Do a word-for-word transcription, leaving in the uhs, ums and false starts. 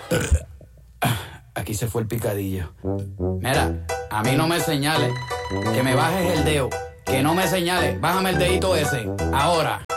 Aquí se fue el picadillo. Mira, a mí no me señales. Que me bajes el dedo. Que no me señales. Bájame el dedito ese. Ahora.